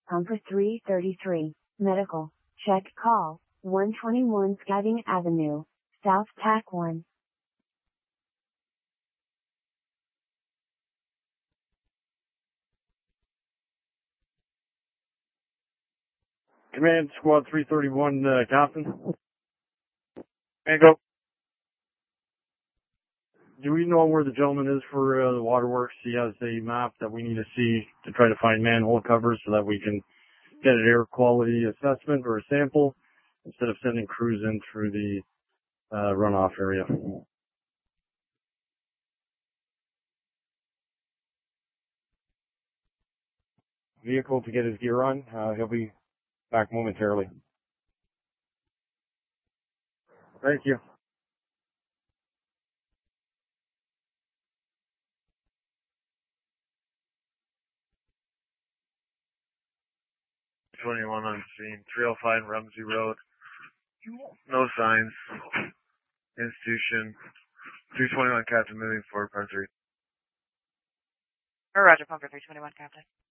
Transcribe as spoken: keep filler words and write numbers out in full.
Pumper three thirty-three, medical, check call, one twenty-one Skiving Avenue, South Tack one. Command Squad three thirty-one, uh, Captain. And go. Do we know where the gentleman is for uh, the waterworks? He has a map that we need to see to try to find manhole covers so that we can get an air quality assessment or a sample instead of sending crews in through the uh, runoff area. Vehicle to get his gear on. Uh, he'll be back momentarily. Thank you. twenty-one on scene, three oh five Rumsey Road. No signs. Institution. three twenty-one Captain moving forward, part three. Roger, Pumper three twenty-one, Captain.